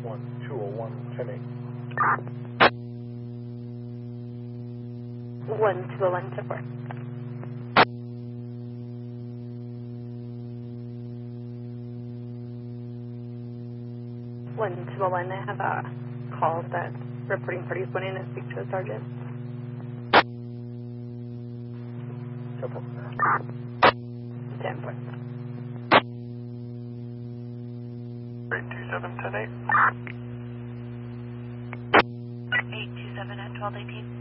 201, 10-8. 1201 to 4. I have a call that's reporting parties wanting to speak to a sergeant. 10-4. 827, 10-8. 827 at 1218.